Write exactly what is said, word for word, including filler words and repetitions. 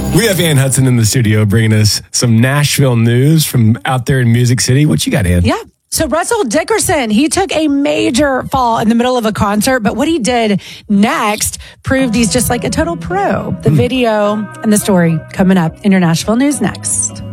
We have Ann Hudson in the studio bringing us some Nashville news from out there in Music City. What you got, Ann? Yeah. So Russell Dickerson, he took a major fall in the middle of a concert, but what he did next proved he's just like a total pro. The video and the story coming up in your Nashville news next.